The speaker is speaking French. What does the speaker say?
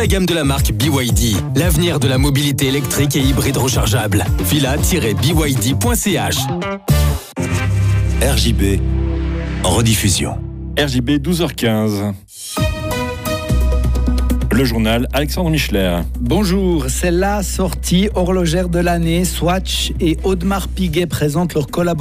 La gamme de la marque BYD, l'avenir de la mobilité électrique et hybride rechargeable. Villa-byd.ch. RJB en rediffusion. RJB 12h15. Le journal Alexandre Michler. Bonjour, c'est la sortie horlogère de l'année. Swatch et Audemars Piguet présentent leur collaboration